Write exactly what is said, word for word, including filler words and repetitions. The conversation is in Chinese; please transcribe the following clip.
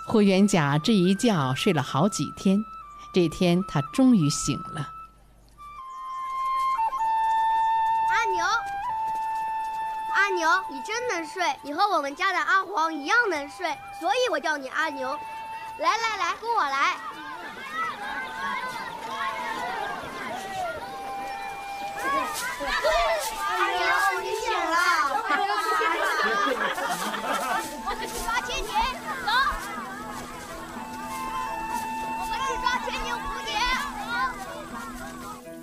霍元甲这一觉睡了好几天，这天他终于醒了。 阿牛，阿牛，你真能睡，你和我们家的阿黄一样能睡，所以我叫你阿牛。来来来，跟我来。